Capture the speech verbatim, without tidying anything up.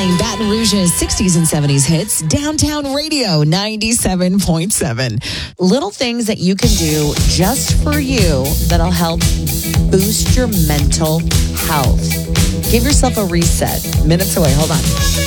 playing Baton Rouge's sixties and seventies hits, Downtown Radio ninety-seven point seven. Little things that you can do just for you that'll help boost your mental health. Give yourself a reset. Minutes away. Hold on.